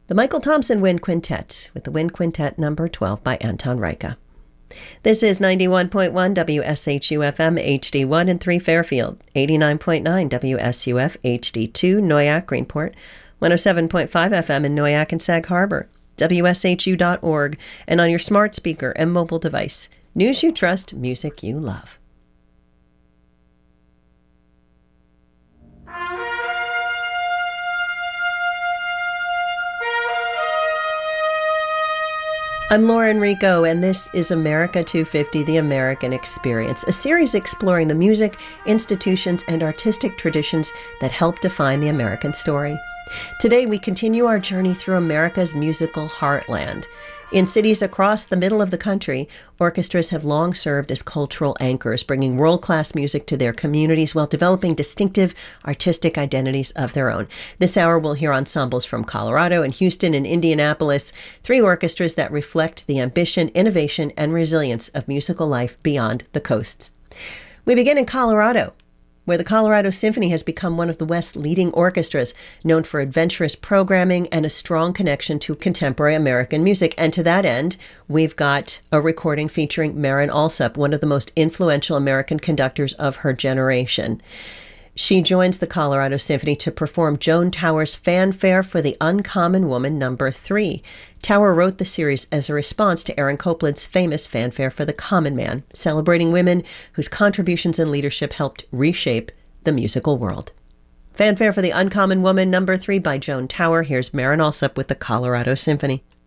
The Michael Thompson Wind Quintet with the Wind Quintet number 12 by Anton Reicha. This is 91.1 WSHU-FM HD1 in 3 Fairfield, 89.9 WSUF HD2 Noyak Greenport, 107.5 FM in Noyak and Sag Harbor, WSHU.org, and on your smart speaker and mobile device. News you trust, music you love. I'm Lauren Rico, and this is America 250, The American Experience, a series exploring the music, institutions, and artistic traditions that help define the American story. Today, we continue our journey through America's musical heartland. In cities across the middle of the country, orchestras have long served as cultural anchors, bringing world-class music to their communities while developing distinctive artistic identities of their own. This hour, we'll hear ensembles from Colorado and Houston and Indianapolis, 3 orchestras that reflect the ambition, innovation, and resilience of musical life beyond the coasts. We begin in Colorado, where the Colorado Symphony has become one of the West's leading orchestras, known for adventurous programming and a strong connection to contemporary American music. And to that end, we've got a recording featuring Marin Alsop, one of the most influential American conductors of her generation. She joins the Colorado Symphony to perform Joan Tower's Fanfare for the Uncommon Woman number 3. Tower wrote the series as a response to Aaron Copland's famous Fanfare for the Common Man, celebrating women whose contributions and leadership helped reshape the musical world. Fanfare for the Uncommon Woman number 3 by Joan Tower. Here's Marin Alsop with the Colorado Symphony.